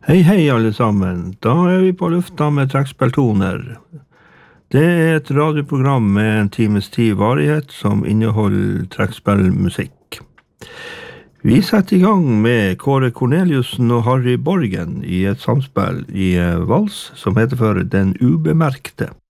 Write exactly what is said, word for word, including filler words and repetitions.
Hei, hei alle sammen. Da er vi på lufta med trekkspilltoner. Det er et radioprogram med en times tid varighet som inneholder trekkspillmusikk. Vi setter i gang med Kåre Corneliussen og Harry Borgen i et samspill i vals som heter for Den Ubemerkte.